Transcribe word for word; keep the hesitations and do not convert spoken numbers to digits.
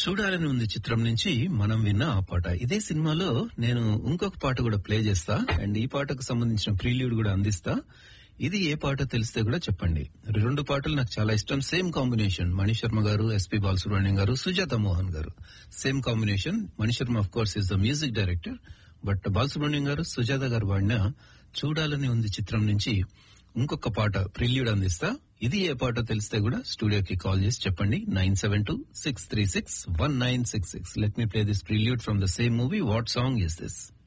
చూడాలని ఉంది చిత్రం నుంచి మనం విన్న ఆ పాట. ఇదే సినిమాలో నేను ఇంకొక పాట కూడా ప్లే చేస్తా అండ్ ఈ పాటకు సంబంధించిన ప్రీల్యూడ్ కూడా అందిస్తా. ఇది ఏ పాట తెలిస్తే కూడా చెప్పండి. రెండు పాటలు నాకు చాలా ఇష్టం. సేమ్ కాంబినేషన్, మణిశర్మ గారు, ఎస్పి బాలసుబ్రహ్మణ్యం గారు, సుజాత మోహన్ గారు. Same combination. Mani Sharma of course is the music director, but Balasubrahmanyam గారు, సుజాత గారు వాడిన చూడాలని ఉంది చిత్రం నుంచి ఇంకొక పాట ప్రిల్యూడ్ అందిస్తా. ఇది ఏ పాట తెలిస్తే కూడా స్టూడియోకి కాల్ చేసి చెప్పండి. Nine seven two six three six one nine six six. Let me play this prelude from the same movie. What song is this?